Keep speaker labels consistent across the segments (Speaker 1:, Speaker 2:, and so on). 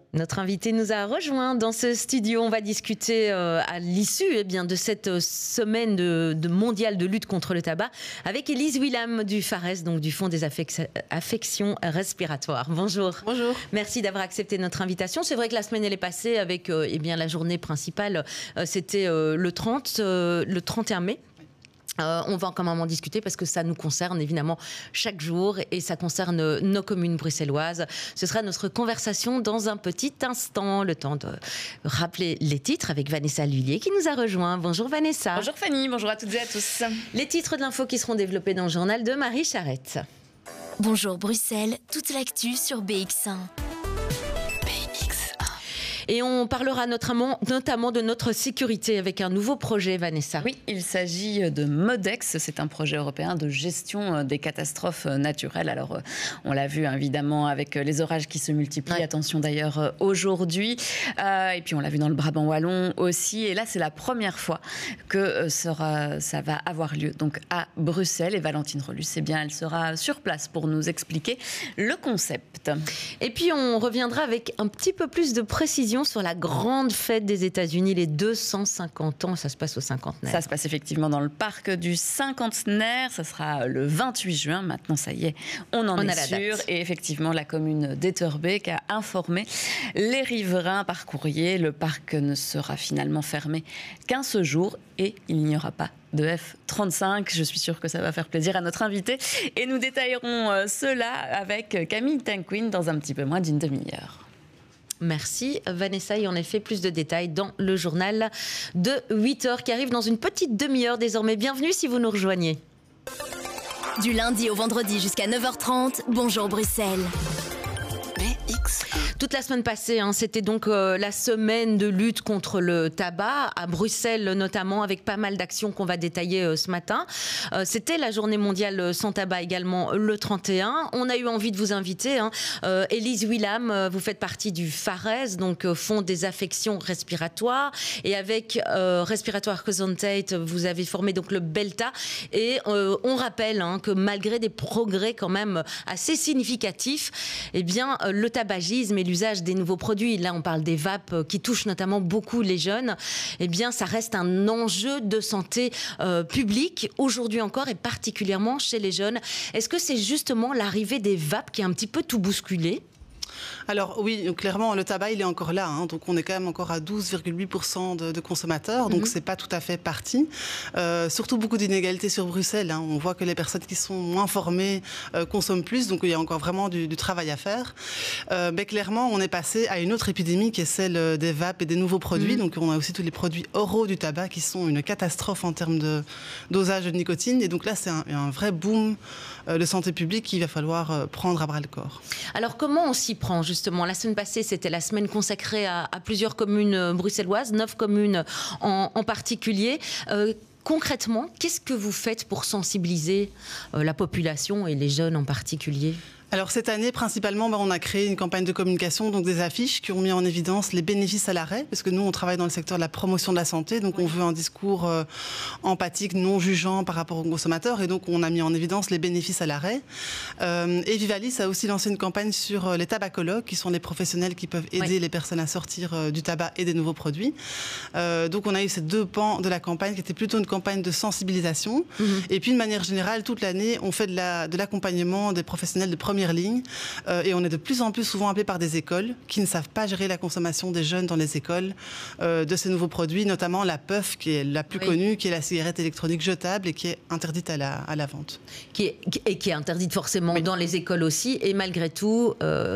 Speaker 1: Notre invité nous a rejoint dans ce studio. On va discuter à l'issue de cette semaine mondiale de lutte contre le tabac avec Élise Wilham du FARES, donc du Fonds des affections respiratoires. Bonjour.
Speaker 2: Bonjour.
Speaker 1: Merci d'avoir accepté notre invitation. C'est vrai que la semaine elle est passée avec la journée principale, c'était le 31 mai. On va quand même en discuter parce que ça nous concerne évidemment chaque jour et ça concerne nos communes bruxelloises. Ce sera notre conversation dans un petit instant. Le temps de rappeler les titres avec Vanessa Lhuillier qui nous a rejoint. Bonjour Vanessa.
Speaker 2: Bonjour Fanny, bonjour à toutes et à tous.
Speaker 1: Les titres de l'info qui seront développés dans le journal de Marie Charette.
Speaker 3: Bonjour Bruxelles, toute l'actu sur BX1.
Speaker 1: Et on parlera notamment de notre sécurité avec un nouveau projet, Vanessa.
Speaker 2: Oui, il s'agit de Modex. C'est un projet européen de gestion des catastrophes naturelles. Alors, on l'a vu évidemment avec les orages qui se multiplient. Ouais. Attention d'ailleurs aujourd'hui. Et puis, on l'a vu dans le Brabant wallon aussi. Et là, c'est la première fois que ça va avoir lieu. Donc, à Bruxelles. Et Valentine Relus, elle sera sur place pour nous expliquer le concept.
Speaker 1: Et puis, on reviendra avec un petit peu plus de précision sur la grande fête des États-Unis, les 250 ans. Ça se passe au cinquantenaire.
Speaker 2: Ça se passe effectivement dans le parc du cinquantenaire. Ça sera le 28 juin. Maintenant, ça y est, on en est sûr. Et effectivement, la commune d'Etterbeek a informé les riverains par courrier. Le parc ne sera finalement fermé qu'un seul jour et il n'y aura pas de F35. Je suis sûre que ça va faire plaisir à notre invité. Et nous détaillerons cela avec Camille Tanquin dans un petit peu moins d'une demi-heure.
Speaker 1: Merci Vanessa, et en effet plus de détails dans le journal de 8h qui arrive dans une petite demi-heure désormais. Bienvenue si vous nous rejoignez.
Speaker 3: Du lundi au vendredi jusqu'à 9h30, bonjour Bruxelles.
Speaker 1: Toute la semaine passée, c'était donc la semaine de lutte contre le tabac, à Bruxelles notamment, avec pas mal d'actions qu'on va détailler ce matin. C'était la journée mondiale sans tabac également le 31. On a eu envie de vous inviter. Élise Wilham, vous faites partie du FARES, donc Fonds des affections respiratoires. Et avec Respiratoire Gesondheid, vous avez formé donc le BELTA. Et on rappelle que malgré des progrès quand même assez significatifs, le tabagisme et l'usage des nouveaux produits, là on parle des vapes qui touchent notamment beaucoup les jeunes, ça reste un enjeu de santé publique aujourd'hui encore et particulièrement chez les jeunes. Est-ce que c'est justement l'arrivée des vapes qui a un petit peu tout bousculé ?
Speaker 4: Alors oui, clairement, le tabac, il est encore là. Donc on est quand même encore à 12,8% de consommateurs. Donc c'est pas tout à fait parti. Surtout beaucoup d'inégalités sur Bruxelles. On voit que les personnes qui sont moins formées consomment plus. Donc il y a encore vraiment du travail à faire. Mais clairement, on est passé à une autre épidémie qui est celle des vapes et des nouveaux produits. Donc on a aussi tous les produits oraux du tabac qui sont une catastrophe en termes de dosage de nicotine. Et donc là, c'est un vrai boom de santé publique qu'il va falloir prendre à bras le corps.
Speaker 1: Alors comment on s'y prend justement? La semaine passée, c'était la semaine consacrée à plusieurs communes bruxelloises, 9 communes en particulier. Concrètement, qu'est-ce que vous faites pour sensibiliser la population et les jeunes en particulier ?
Speaker 4: Alors cette année, principalement, on a créé une campagne de communication, donc des affiches qui ont mis en évidence les bénéfices à l'arrêt, parce que nous, on travaille dans le secteur de la promotion de la santé, donc on veut un discours empathique, non jugeant par rapport aux consommateurs, et donc on a mis en évidence les bénéfices à l'arrêt. Et Vivalis a aussi lancé une campagne sur les tabacologues, qui sont les professionnels qui peuvent aider les personnes à sortir du tabac et des nouveaux produits. Donc on a eu ces deux pans de la campagne, qui était plutôt une campagne de sensibilisation, et puis de manière générale, toute l'année, on fait de l'accompagnement des professionnels de première ligne et on est de plus en plus souvent appelé par des écoles qui ne savent pas gérer la consommation des jeunes dans les écoles de ces nouveaux produits, notamment la puff qui est la plus connue, qui est la cigarette électronique jetable et qui est interdite à la vente.
Speaker 1: Qui est interdite forcément dans les écoles aussi, et malgré tout,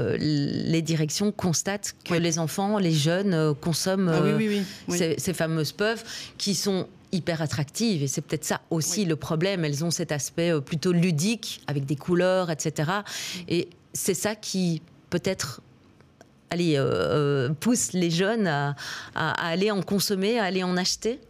Speaker 1: les directions constatent que les enfants, les jeunes consomment ces fameuses puffs qui sont hyper attractives, et c'est peut-être ça aussi le problème. Elles ont cet aspect plutôt ludique avec des couleurs, etc. Et c'est ça qui peut-être pousse les jeunes à aller en consommer, à aller en acheter.